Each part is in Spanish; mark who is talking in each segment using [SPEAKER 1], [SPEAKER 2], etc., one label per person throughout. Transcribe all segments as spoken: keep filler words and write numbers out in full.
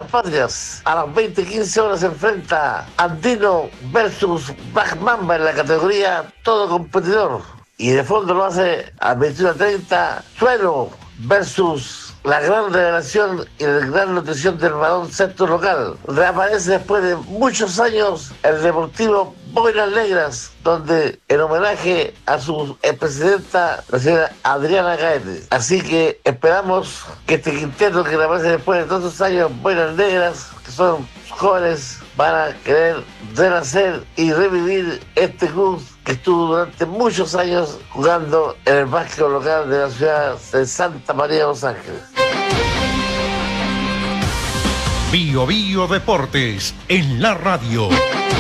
[SPEAKER 1] Patrias. A las veinte quince horas se enfrenta Andino versus Black Mamba en la categoría todo competidor. Y de fondo lo hace a veintiuno treinta Suero versus la gran revelación y la gran nutrición del balón centro local. Reaparece después de muchos años el Deportivo Boinas Negras, donde en homenaje a su expresidenta, la señora Adriana Gaete. Así que esperamos que este quinteto que reaparece después de todos esos años, Boinas Negras, que son jóvenes, van a querer renacer y revivir este club que estuvo durante muchos años jugando en el básquet local de la ciudad de Santa María de Los Ángeles.
[SPEAKER 2] Bio Bio Deportes en la radio.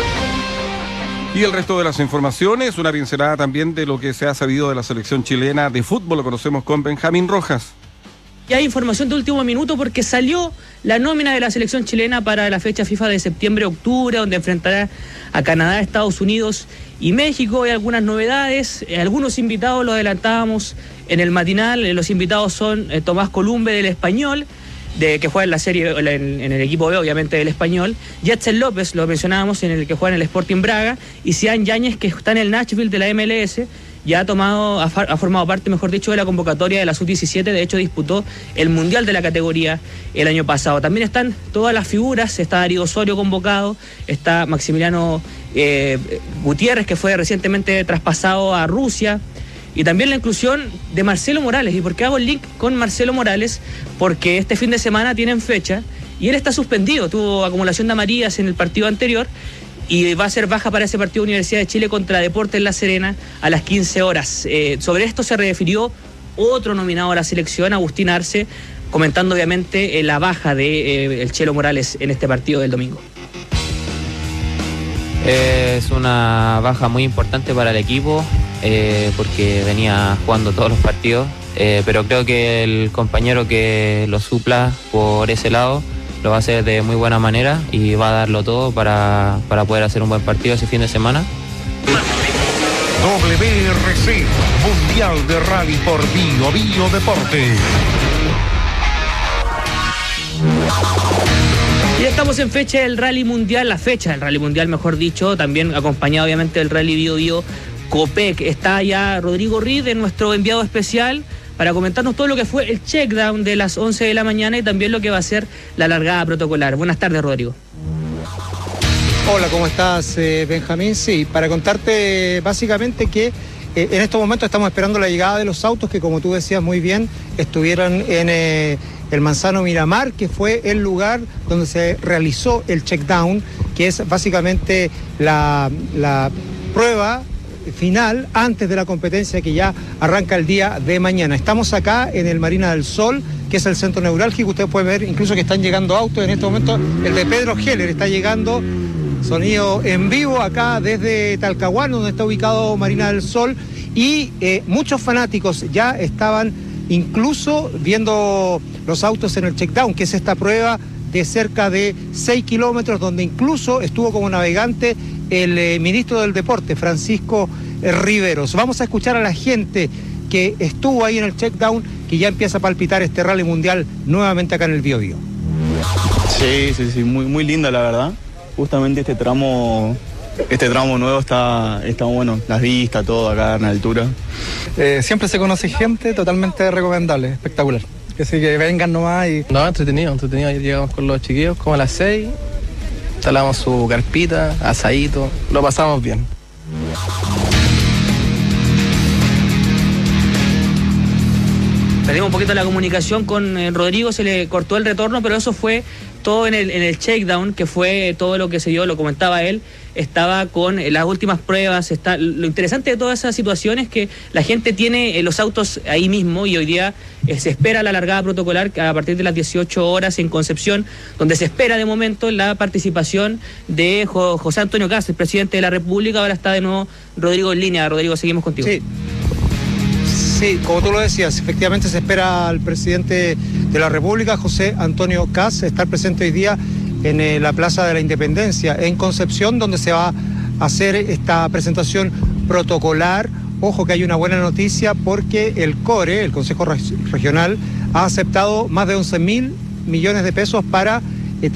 [SPEAKER 3] Y el resto de las informaciones, una pincelada también de lo que se ha sabido de la selección chilena de fútbol, lo conocemos con Benjamín Rojas.
[SPEAKER 4] Y hay información de último minuto porque salió la nómina de la selección chilena para la fecha FIFA de septiembre-octubre, donde enfrentará a Canadá, Estados Unidos y México. Hay algunas novedades, eh, algunos invitados los adelantábamos en el matinal. Eh, los invitados son eh, Tomás Columbe del Español, de que juega en la serie, en, en el equipo B, obviamente, del Español. Jetsen López, lo mencionábamos, en el que juega en el Sporting Braga. Y Cian Yáñez, que está en el Nashville de la M L S. Ya ha tomado, ha, ha formado parte, mejor dicho, de la convocatoria de la sub diecisiete. De hecho, disputó el Mundial de la categoría el año pasado. También están todas las figuras. Está Darío Osorio convocado. Está Maximiliano eh, Gutiérrez, que fue recientemente traspasado a Rusia. Y también la inclusión de Marcelo Morales. ¿Y por qué hago el link con Marcelo Morales? Porque este fin de semana tienen fecha y él está suspendido. Tuvo acumulación de amarillas en el partido anterior y va a ser baja para ese partido Universidad de Chile contra Deportes La Serena a las quince horas. Eh, sobre esto se refirió otro nominado a la selección, Agustín Arce, comentando obviamente eh, la baja de eh, el Chelo Morales en este partido del domingo.
[SPEAKER 5] Es una baja muy importante para el equipo eh, porque venía jugando todos los partidos, eh, pero creo que el compañero que lo supla por ese lado lo va a hacer de muy buena manera y va a darlo todo para, para poder hacer un buen partido ese fin de semana.
[SPEAKER 2] W R C, Mundial de Rally por Bio Bio Deportes.
[SPEAKER 4] Y ya estamos en fecha del Rally Mundial, la fecha del Rally Mundial, mejor dicho, también acompañado obviamente del Rally Bio Bio Copec. Está ya Rodrigo Reed, nuestro enviado especial, para comentarnos todo lo que fue el checkdown de las once de la mañana y también lo que va a ser la largada protocolar. Buenas tardes, Rodrigo.
[SPEAKER 6] Hola, ¿cómo estás, eh, Benjamín? Sí, para contarte básicamente que eh, en estos momentos estamos esperando la llegada de los autos que, como tú decías muy bien, estuvieron en eh, el Manzano Miramar, que fue el lugar donde se realizó el checkdown, que es básicamente la, la prueba final antes de la competencia que ya arranca el día de mañana. Estamos acá en el Marina del Sol, que es el centro neurálgico. Usted puede ver incluso que están llegando autos en este momento. El de Pedro Heller está llegando, sonido en vivo acá desde Talcahuano, donde está ubicado Marina del Sol, y eh, muchos fanáticos ya estaban incluso viendo los autos en el checkdown, que es esta prueba de cerca de seis kilómetros, donde incluso estuvo como navegante el eh, ministro del Deporte, Francisco eh, Riveros. Vamos a escuchar a la gente que estuvo ahí en el checkdown, que ya empieza a palpitar este rally mundial nuevamente acá en el Bio Bio.
[SPEAKER 7] Sí, sí, sí, muy, muy linda la verdad. Justamente este tramo, este tramo nuevo está, está bueno, las vistas, todo acá en altura.
[SPEAKER 8] Eh, siempre se conoce gente, totalmente recomendable, espectacular. Así que vengan nomás y...
[SPEAKER 9] No, entretenido, entretenido. Ayer llegamos con los chiquillos como a las seis, instalamos su carpita, asadito, lo pasamos bien.
[SPEAKER 4] Perdimos un poquito la comunicación con eh, Rodrigo, se le cortó el retorno, pero eso fue todo en el, en el checkdown, que fue todo lo que se dio, lo comentaba él, estaba con eh, las últimas pruebas. Está, lo interesante de toda esa situación es que la gente tiene eh, los autos ahí mismo y hoy día eh, se espera la largada protocolar a partir de las dieciocho horas en Concepción, donde se espera de momento la participación de Jo- José Antonio Kast, el presidente de la República. Ahora está de nuevo Rodrigo en línea. Rodrigo, seguimos contigo.
[SPEAKER 6] Sí. Sí, como tú lo decías, efectivamente se espera al presidente de la República, José Antonio Kast, estar presente hoy día en eh, la Plaza de la Independencia, en Concepción, donde se va a hacer esta presentación protocolar. Ojo que hay una buena noticia porque el CORE, el Consejo Regional, ha aceptado más de once mil millones de pesos para